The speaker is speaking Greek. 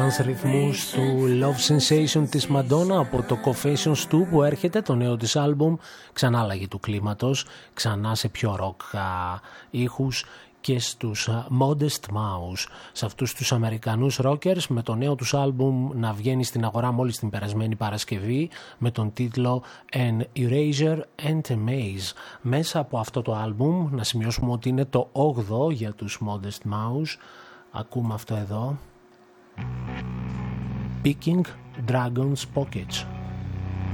dance ρυθμούς του Love Sensation της Madonna από το Confessions 2 που έρχεται, το νέο της άλμπουμ, ξανά αλλαγή του κλίματος, ξανά σε πιο ροκ ήχους και στους Modest Mouse, σε αυτούς τους Αμερικανούς rockers, με το νέο τους άλμπουμ να βγαίνει στην αγορά μόλις την περασμένη Παρασκευή με τον τίτλο An Erasure and a Maze. Μέσα από αυτό το άλμπουμ να σημειώσουμε ότι είναι το 8ο για τους Modest Mouse. Ακούμε αυτό εδώ, Picking Dragon's Pockets.